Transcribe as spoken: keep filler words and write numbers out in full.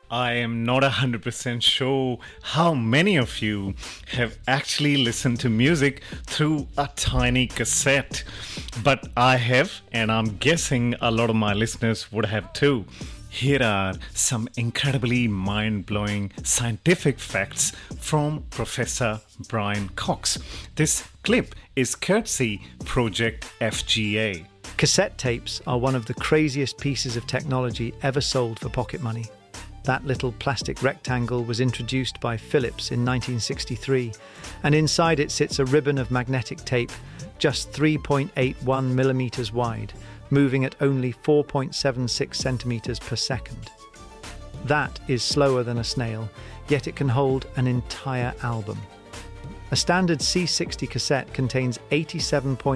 I am not one hundred percent sure how many of you have actually listened to music through a tiny cassette. But I have, and I'm guessing a lot of my listeners would have too. Here are some incredibly mind-blowing scientific facts from Professor Brian Cox. This clip is courtesy Project F G A. Cassette tapes are one of the craziest pieces of technology ever sold for pocket money. That little plastic rectangle was introduced by Philips in nineteen sixty-three, and inside it sits a ribbon of magnetic tape just three point eight one millimetres wide, moving at only four point seven six centimetres per second. That is slower than a snail, yet it can hold an entire album. A standard C sixty cassette contains eighty-seven point